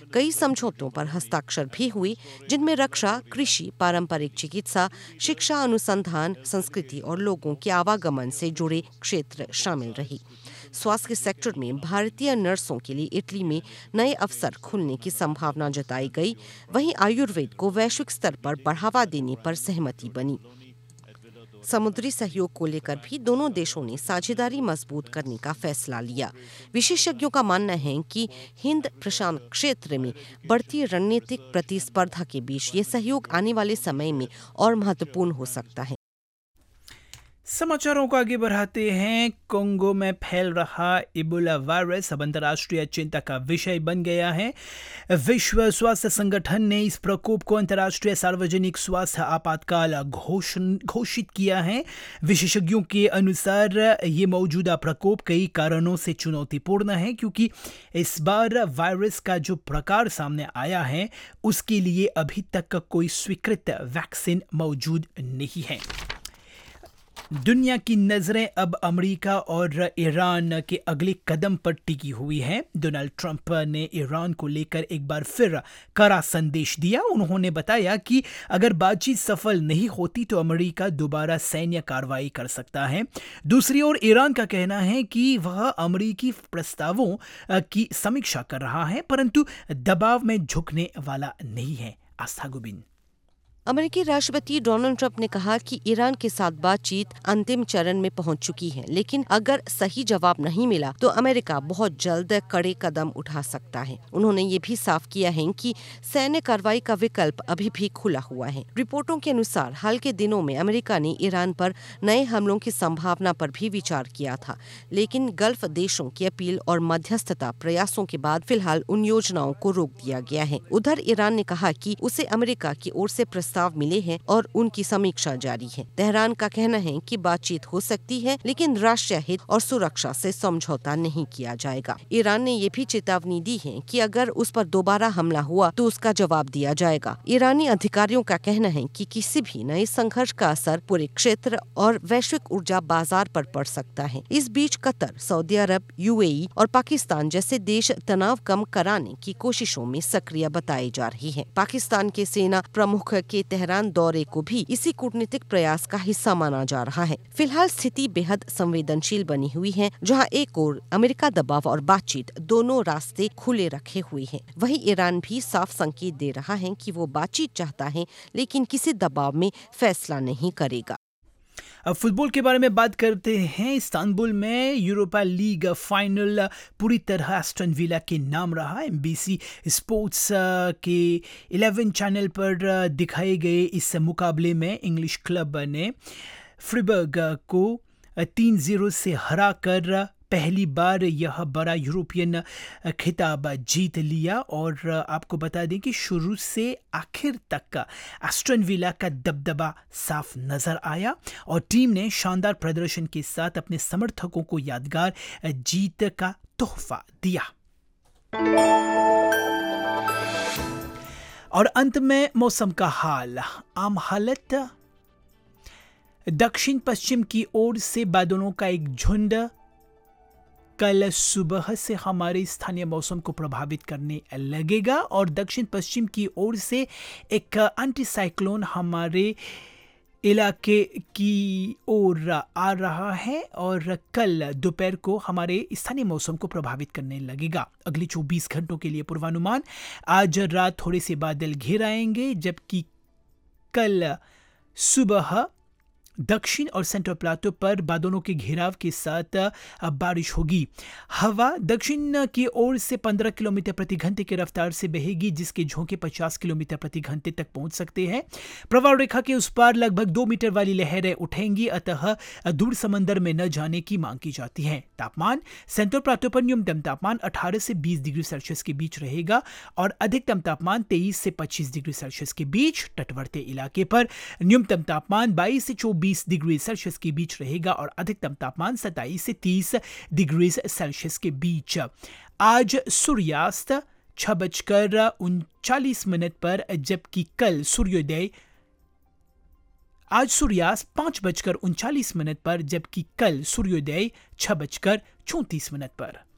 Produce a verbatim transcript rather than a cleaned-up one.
कई समझौतों पर हस्ताक्षर भी हुए, जिनमें रक्षा, कृषि, पारंपरिक चिकित्सा, शिक्षा, अनुसंधान, संस्कृति और लोगों के आवागमन से जुड़े क्षेत्र शामिल रहे। स्वास्थ्य सेक्टर में भारतीय नर्सों के लिए इटली में नए अवसर खुलने की संभावना जताई गई। वहीं आयुर्वेद को वैश्विक स्तर पर बढ़ावा देने पर सहमति बनी। समुद्री सहयोग को लेकर भी दोनों देशों ने साझेदारी मजबूत करने का फैसला लिया। विशेषज्ञों का मानना है कि हिंद प्रशांत क्षेत्र में बढ़ती रणनीतिक प्रतिस्पर्धा के बीच ये सहयोग आने वाले समय में और महत्वपूर्ण हो सकता है। समाचारों को आगे बढ़ाते हैं। कोंगो में फैल रहा इबोला वायरस अब अंतर्राष्ट्रीय चिंता का विषय बन गया है। विश्व स्वास्थ्य संगठन ने इस प्रकोप को अंतर्राष्ट्रीय सार्वजनिक स्वास्थ्य आपातकाल घोषित किया है। विशेषज्ञों के अनुसार ये मौजूदा प्रकोप कई कारणों से चुनौतीपूर्ण है, क्योंकि इस बार वायरस का जो प्रकार सामने आया है उसके लिए अभी तक कोई स्वीकृत वैक्सीन मौजूद नहीं है। दुनिया की नजरें अब अमेरिका और ईरान के अगले कदम पर टिकी हुई हैं। डोनाल्ड ट्रंप ने ईरान को लेकर एक बार फिर कड़ा संदेश दिया। उन्होंने बताया कि अगर बातचीत सफल नहीं होती तो अमेरिका दोबारा सैन्य कार्रवाई कर सकता है। दूसरी ओर ईरान का कहना है कि वह अमेरिकी प्रस्तावों की समीक्षा कर रहा है, परंतु दबाव में झुकने वाला नहीं है। आस्था गोबिंद। अमेरिकी राष्ट्रपति डोनाल्ड ट्रंप ने कहा कि ईरान के साथ बातचीत अंतिम चरण में पहुंच चुकी है, लेकिन अगर सही जवाब नहीं मिला तो अमेरिका बहुत जल्द कड़े कदम उठा सकता है। उन्होंने ये भी साफ किया है कि सैन्य कार्रवाई का विकल्प अभी भी खुला हुआ है। रिपोर्टों के अनुसार हाल के दिनों में अमेरिका ने ईरान पर नए हमलों की संभावना पर भी विचार किया था, लेकिन गल्फ देशों की अपील और मध्यस्थता प्रयासों के बाद फिलहाल उन योजनाओं को रोक दिया गया है। उधर ईरान ने कहा कि उसे अमेरिका की ओर से प्रस्ताव मिले हैं और उनकी समीक्षा जारी है। तेहरान का कहना है कि बातचीत हो सकती है, लेकिन राष्ट्रीय हित और सुरक्षा से समझौता नहीं किया जाएगा। ईरान ने ये भी चेतावनी दी है कि अगर उस पर दोबारा हमला हुआ तो उसका जवाब दिया जाएगा। ईरानी अधिकारियों का कहना है कि किसी भी नए संघर्ष का असर पूरे क्षेत्र और वैश्विक ऊर्जा बाजार पर पड़ सकता है। इस बीच कतर, सऊदी अरब, यूएई और पाकिस्तान जैसे देश तनाव कम कराने की कोशिशों में सक्रिय बताए जा रहे हैं। पाकिस्तान के सेना प्रमुख के तेहरान दौरे को भी इसी कूटनीतिक प्रयास का हिस्सा माना जा रहा है। फिलहाल स्थिति बेहद संवेदनशील बनी हुई है, जहां एक ओर अमेरिका दबाव और बातचीत दोनों रास्ते खुले रखे हुए हैं, वहीं ईरान भी साफ संकेत दे रहा है कि वो बातचीत चाहता है, लेकिन किसी दबाव में फैसला नहीं करेगा। अब फुटबॉल के बारे में बात करते हैं। इस्तांबुल में यूरोपा लीग फाइनल पूरी तरह एस्टन विला के नाम रहा। एमबीसी स्पोर्ट्स के इलेवन चैनल पर दिखाए गए इस मुकाबले में इंग्लिश क्लब ने फ्रीबर्ग को तीन जीरो से हराकर पहली बार यह बड़ा यूरोपियन खिताब जीत लिया। और आपको बता दें कि शुरू से आखिर तक एस्टन विला का दबदबा साफ नजर आया और टीम ने शानदार प्रदर्शन के साथ अपने समर्थकों को यादगार जीत का तोहफा दिया। और अंत में मौसम का हाल। आम हालत, दक्षिण पश्चिम की ओर से बादलों का एक झुंड कल सुबह से हमारे स्थानीय मौसम को प्रभावित करने लगेगा और दक्षिण पश्चिम की ओर से एक एंटी साइक्लोन हमारे इलाके की ओर आ रहा है और कल दोपहर को हमारे स्थानीय मौसम को प्रभावित करने लगेगा। अगले चौबीस घंटों के लिए पूर्वानुमान, आज रात थोड़े से बादल घिर आएंगे, जबकि कल सुबह दक्षिण और सेंट्रल प्लाटो पर बादलों के घेराव के साथ बारिश होगी। हवा दक्षिण की ओर से पंद्रह किलोमीटर प्रति घंटे की रफ्तार से बहेगी, जिसके झोंके पचास किलोमीटर प्रति घंटे तक पहुंच सकते हैं। प्रवाह रेखा के उस पार लगभग दो मीटर वाली लहरें उठेंगी, अतः दूर समंदर में न जाने की मांग की जाती है। तापमान सेंट्रल प्लाटो पर न्यूनतम तापमान अठारह से बीस डिग्री सेल्सियस के बीच रहेगा और अधिकतम तापमान तेईस से पच्चीस डिग्री सेल्सियस के बीच। तटवर्ती इलाके पर न्यूनतम तापमान बाईस से चौबीस डिग्री सेल्सियस के बीच रहेगा और अधिकतम तापमान सत्ताईस से तीस डिग्री सेल्सियस के बीच। आज सूर्यास्त छह बजकर उनचालीस मिनट पर, जबकि कल सूर्योदय आज सूर्यास्त पांच बजकर उनचालीस मिनट पर, जबकि कल सूर्योदय छह बजकर चौंतीस मिनट पर।